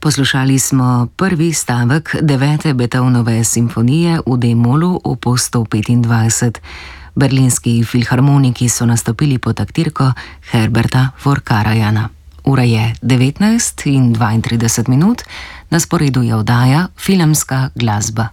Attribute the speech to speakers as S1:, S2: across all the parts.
S1: Poslušali smo prvi stavek 9. Beethovenove simfonije v D-molu opus 125. Berlinski filharmoniki so nastopili pod taktirko Herberta von Karajana. Ura je 19:32, na sporedu je oddaja Filmska glasba.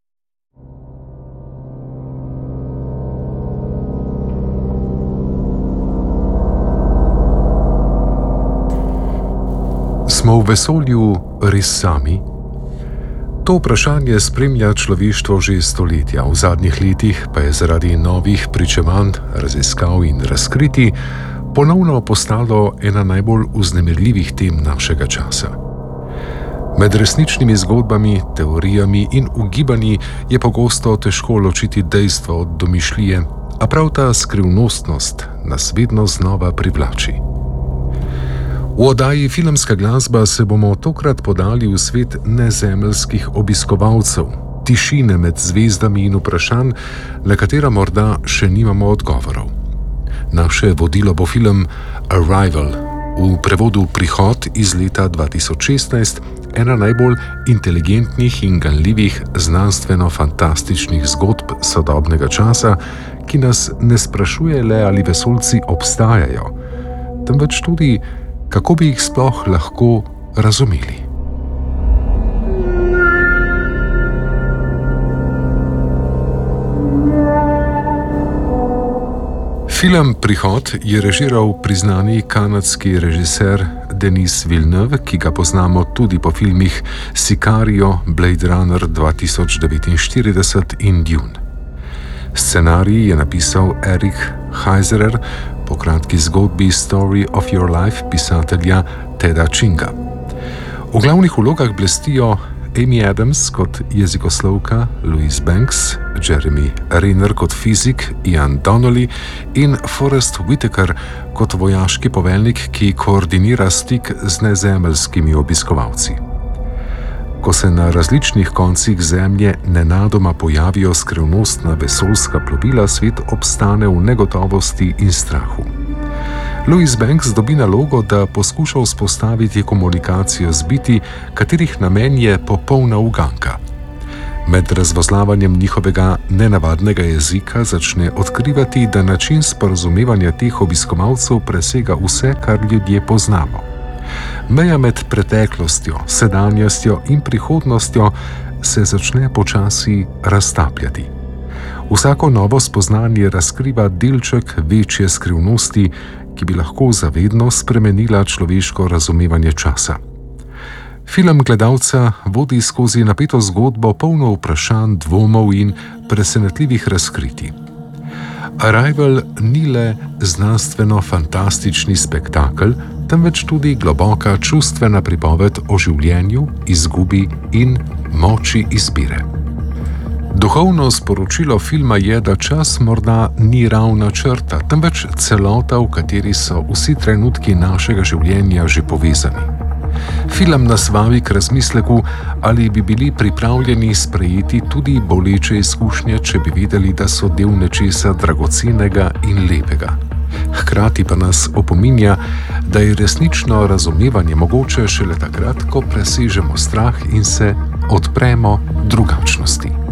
S2: Smo v vesolju res sami? To vprašanje spremlja človeštvo že stoletja, v zadnjih letih pa je zaradi novih pričevanj, raziskav in razkritij ponovno postalo ena najbolj vznemirljivih tem našega časa. Med resničnimi zgodbami, teorijami in ugibanji je pogosto težko ločiti dejstvo od domišljije, a prav ta skrivnostnost nas vedno znova privlači. V oddaji Filmska glasba se bomo tokrat podali v svet nezemeljskih obiskovalcev, tišine med zvezdami in vprašanj, na katera morda še nimamo odgovorov. Naše vodilo bo film Arrival, v prevodu Prihod iz leta 2016, ena najbolj inteligentnih in ganljivih znanstveno-fantastičnih zgodb sodobnega časa, ki nas ne sprašuje le, ali vesoljci obstajajo, temveč tudi, kako bi jih sploh lahko razumeli. Film Prihod je režiral priznani kanadski režiser Denis Villeneuve, ki ga poznamo tudi po filmih Sicario, Blade Runner 2049 in Dune. Scenarij je napisal Eric Heiserer po kratki zgodbi Story of Your Life pisatelja Teda Chinga. V glavnih vlogah blestijo Amy Adams kot jezikoslovka, Louise Banks, Jeremy Renner kot fizik, Ian Donnelly in Forest Whitaker kot vojaški poveljnik, ki koordinira stik z nezemeljskimi obiskovalci. Ko se na različnih koncih Zemlje nenadoma pojavijo skrivnostna vesoljska plovila, svet obstane v negotovosti in strahu. Louise Banks dobi nalogo, da poskuša vzpostaviti komunikacijo z biti, katerih namen je popolna uganka. Med razvozlavanjem njihovega nenavadnega jezika začne odkrivati, da način sporazumevanja teh obiskovalcev presega vse, kar ljudje poznamo. Meja med preteklostjo, sedanjostjo in prihodnostjo se začne počasi raztapljati. Vsako novo spoznanje razkriva delček večje skrivnosti, ki bi lahko zavedno spremenila človeško razumevanje časa. Film gledalca vodi skozi napeto zgodbo, polno vprašanj, dvomov in presenetljivih razkritij. Arrival ni le znanstveno-fantastični spektakel, temveč tudi globoka čustvena pripoved o življenju, izgubi in moči izbire. Duhovno sporočilo filma je, da čas morda ni ravna črta, temveč celota, v kateri so vsi trenutki našega življenja že povezani. Film nas vabi k razmisleku, ali bi bili pripravljeni sprejeti tudi boleče izkušnje, če bi vedeli, da so del nečesa dragocenega in lepega. Hkrati pa nas opominja, da je resnično razumevanje mogoče šele takrat, ko presežemo strah in se odpremo drugačnosti.